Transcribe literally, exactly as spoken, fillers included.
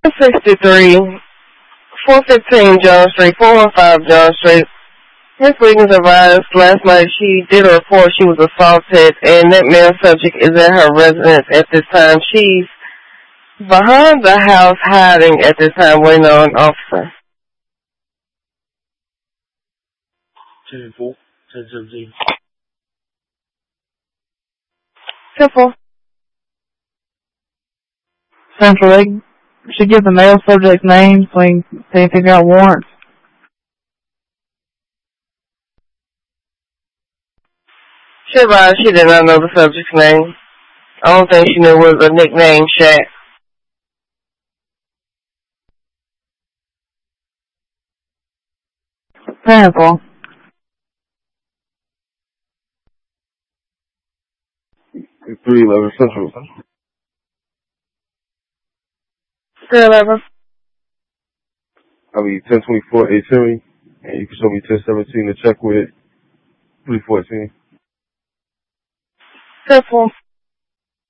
sixty-three, four fifteen John Street, four one five John Street. Miss Wiggins advised last night she did a report she was assaulted, and that male subject is at her residence at this time. She's behind the house hiding at this time, waiting on an officer. ten four, ten seventeen. Simple. Central, they should give the male subject's name so we can figure out warrants. She advised she did not know the subject's name. I don't think she knew it was a nickname, Shaq. Sample. three eleven Central. three eleven. I mean, ten twenty-four eight Henry, and you can show me ten seventeen to check with it. three fourteen. Simple.